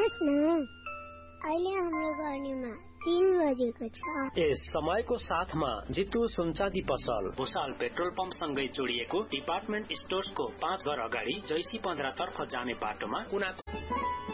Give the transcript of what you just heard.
सुन्नुहोस् न, अहिले हाम्रो गर्नीमा 3 बजेको छ। यस समयको साथमा जितु सुनचाँदी पसल भुसाल पेट्रोल पम्प सँगै जोडिएको डिपार्टमेन्ट स्टोर्सको 5 घर अगाडि जैसी 15 तर्फ जाने बाटोमा